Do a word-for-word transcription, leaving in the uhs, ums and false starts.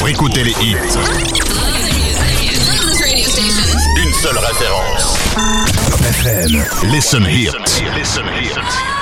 écouter les hits. Une seule référence. Top F M. Listen Hit. Listen Hit.